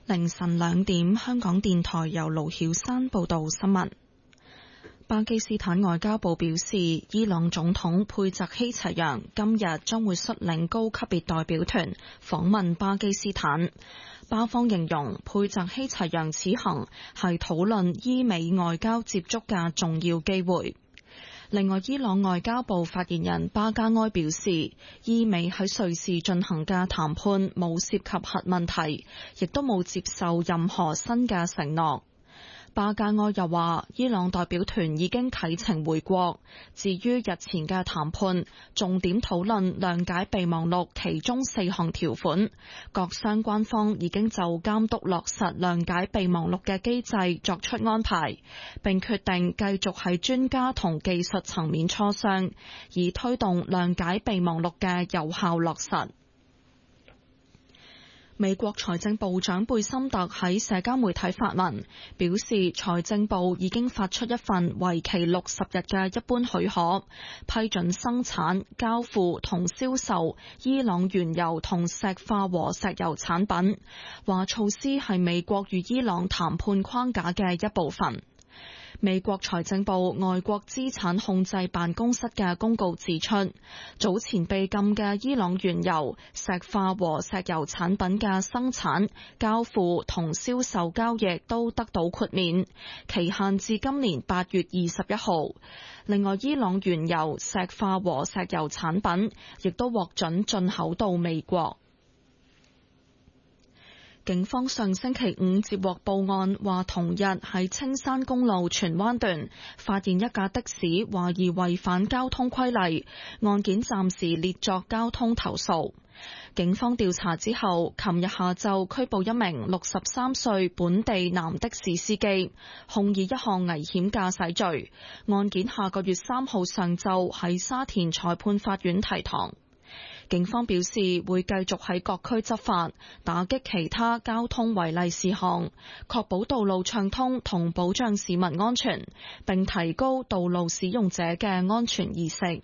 凌晨2點，香港電台由盧曉山報道新聞。巴基斯坦外交部表示，伊朗總統佩澤希齊揚今日將會率領高級別代表團訪問巴基斯坦。巴方形容佩澤希齊揚此行係討論伊美外交接觸嘅重要機會。另外，伊朗外交部發言人巴加埃表示，伊美喺瑞士進行嘅談判冇涉及核問題，亦都冇接受任何新嘅承諾。巴加埃又話，伊朗代表團已經啟程回國。至於日前嘅談判，重點討論諒解備忘錄其中4項條款，各相關方已經就監督落實諒解備忘錄嘅機制作出安排，並決定繼續喺專家同技術層面磋商，以推動諒解備忘錄嘅有效落實。美國財政部長貝森特喺社交媒體發文，表示財政部已經發出一份為期60日嘅一般許可，批准生產、交付同銷售伊朗原油同石化和石油產品，話措施係美國與伊朗談判框架嘅一部分。美國財政部外國資產控制辦公室嘅公告指出，早前被禁嘅伊朗原油、石化和石油產品嘅生產、交付同銷售交易都得到豁免，期限至今年8月21號。另外，伊朗原油、石化和石油產品亦都獲准進口到美國。警方上星期5接獲報案，話同日喺青山公路荃灣段發現一架的士懷疑違反交通規例，案件暫時列作交通投訴。警方調查之後，琴日下晝拘捕一名63歲本地男的士司機，控以一項危險駕駛罪。案件下個月3號上晝喺沙田裁判法院提堂。警方表示會繼續喺各區執法，打擊其他交通違例事項，確保道路暢通同保障市民安全，並提高道路使用者嘅安全意識。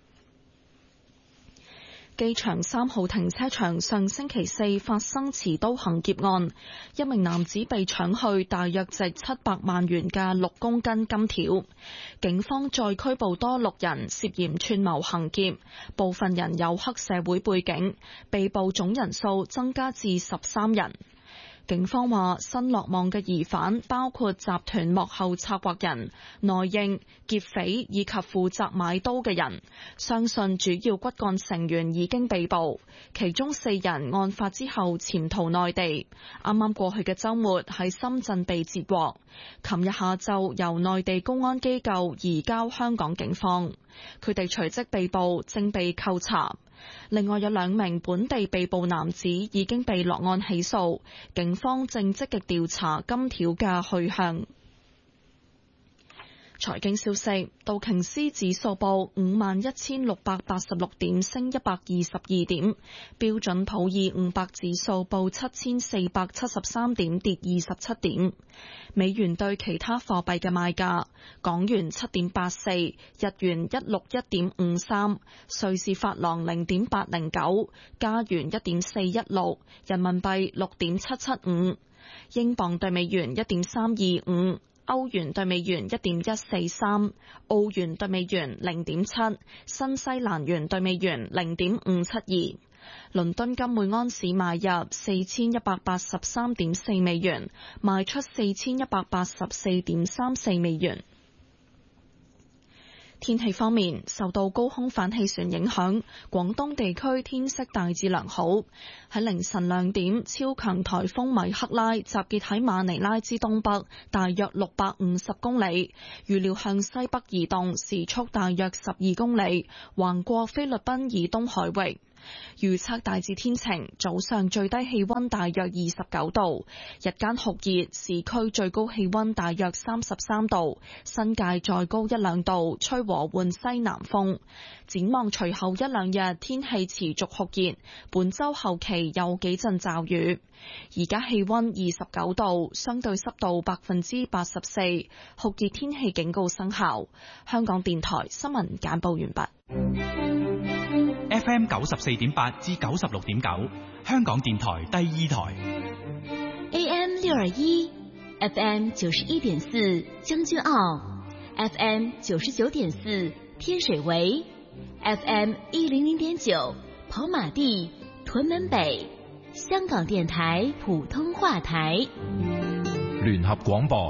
機場3號停車場上星期4發生持刀行劫案，一名男子被搶去大約值700萬元嘅6公斤金條。警方再拘捕多6人涉嫌串謀行劫，部分人有黑社會背景，被捕總人數增加至13人。警方話，新落網嘅疑犯包括集團幕後策劃人、內應、劫匪以及負責買刀嘅人，相信主要骨幹成員已經被捕，其中4人案發之後潛逃內地，啱啱過去嘅週末喺深圳被截獲，琴日下晝由內地公安機構移交香港警方，佢哋隨即被捕，正被扣查。另外有2名本地被捕男子已經被落案起訴，警方正積極調查金條嘅去向。財經消息，道瓊斯指數報51,686點，升122點；標準普爾500指數報7,473點，跌27點。美元對其他貨幣嘅賣價：港元7.84，日元161.53，瑞士法郎0.809，加元1.416，人民幣6.775，英鎊對美元1.325。歐元對美元1.143，澳元對美元0.7，新西蘭元對美元0.572。倫敦金每安士買入4183.4美元，賣出4184.34美元。天氣方面，受到高空反氣旋影響，廣東地區天色大致良好。喺凌晨2點，超強颱風米克拉集結喺馬尼拉之東北，大約650公里，預料向西北移動，時速大約12公里，橫過菲律賓以東海域。預測大致天晴，早上最低氣溫大約29度，日間酷熱，市區最高氣溫大約33度，新界再高1-2度，吹和緩西南風。展望隨後1-2日天氣持續酷熱，本週後期有幾陣驟雨。而家氣溫29度，相對濕度84%，酷熱天氣警告生效。香港電台新聞簡報完畢。 FM 94.8至96.9，香港電台第2台。 AM 661 FM 91.4将军澳 FM 99.4天水围 FM 100.9跑马地屯门北，香港電台普通話台聯合廣播。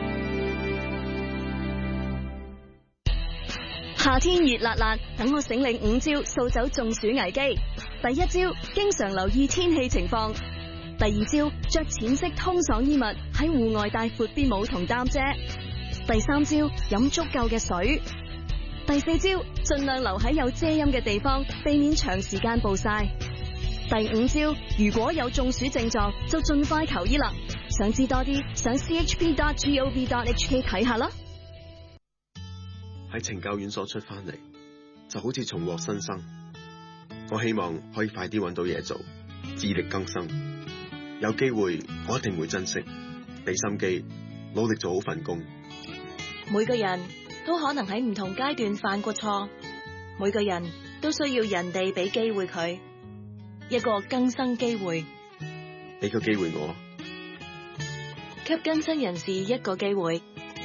夏天熱辣辣，等我醒領5招掃走中暑危機。第一招，經常留意天氣情況。第二招，着淺色通爽衣物，喺戶外帶闊啲帽同擔遮。第三招，飲足夠嘅水。第四招，盡量留喺有遮陰嘅地方，避免長時間暴曬。第五招，如果有中暑症狀，就盡快求醫啦。想知多啲，上 chp.gov.hk 睇下啦。 喺懲教院所出翻嚟，就好似重獲新生。我希望可以快啲揾到嘢做，自力更生。有機會，我一定會珍惜，俾心機，努力做好份工。 每個人都可能喺唔同階段犯過錯，每個人都需要人哋俾機會佢，一個更生機會。 俾個機會我， 給更生人士一個機會。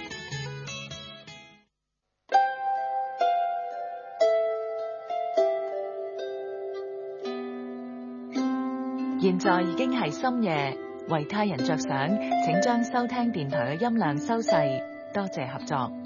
現在已經係深夜，為他人着想，請將收聽電台嘅音量收細，多謝合作。